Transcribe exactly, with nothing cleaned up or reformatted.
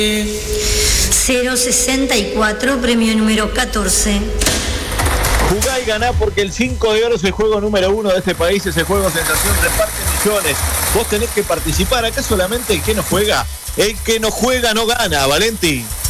cero sesenta y cuatro, premio número catorce. Jugá y ganá porque el cinco de oro es el juego número uno de este país, es el juego sensación, reparte millones. Vos tenés que participar, acá solamente el que no juega, el que no juega no gana, Valenti.